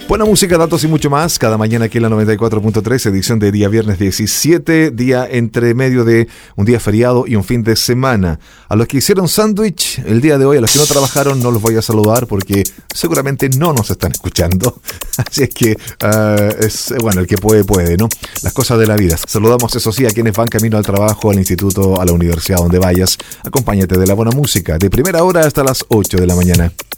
Buena música, datos y mucho más cada mañana aquí en la 94.3, edición de día viernes 17, día entre medio de un día feriado y un fin de semana. A los que hicieron sándwich el día de hoy, a los que no trabajaron, no los voy a saludar porque seguramente no nos están escuchando. Así es que, bueno, el que puede, ¿no? Las cosas de la vida. Saludamos, eso sí, a quienes van camino al trabajo, al instituto, a la universidad, donde vayas. Acompáñate de la buena música, de primera hora hasta las 8 de la mañana.